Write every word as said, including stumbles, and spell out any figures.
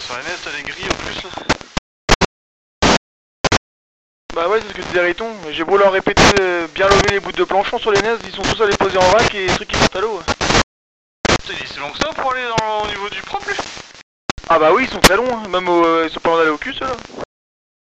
sur la neige, t'as des grilles en plus là. Bah ouais, c'est ce que disait Riton. J'ai beau leur répéter euh, bien lever les bouts de planchon sur les neiges, ils sont tous à les poser en vrac et les trucs qui sortent à l'eau. Putain, il est si long que ça pour aller dans, au niveau du propre lui. Ah bah oui, ils sont très longs, hein. Même au, euh, ils sont pas loin d'aller au cul ceux-là.